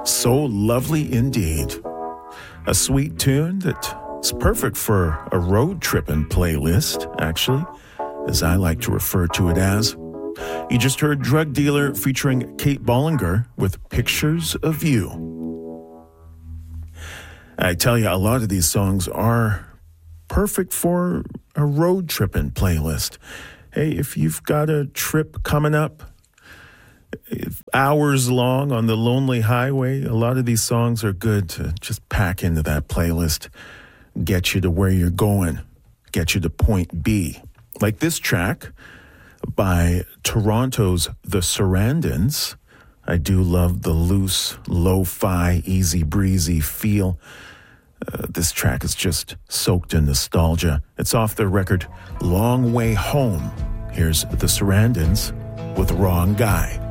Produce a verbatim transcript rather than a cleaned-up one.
So lovely indeed. A sweet tune that's perfect for a road tripping playlist, actually, as I like to refer to it as. You just heard Drug Dealer featuring Kate Bollinger with Pictures of You. I tell you, a lot of these songs are perfect for a road tripping playlist. Hey, if you've got a trip coming up, hours long on the lonely highway, a lot of these songs are good to just pack into that playlist, get you to where you're going, get you to point B. Like this track by Toronto's The Sarandons. I do love the loose, lo-fi, easy breezy feel. Uh, this track is just soaked in nostalgia. It's off their record Long Way Home. Here's The Sarandons with Wrong Guy.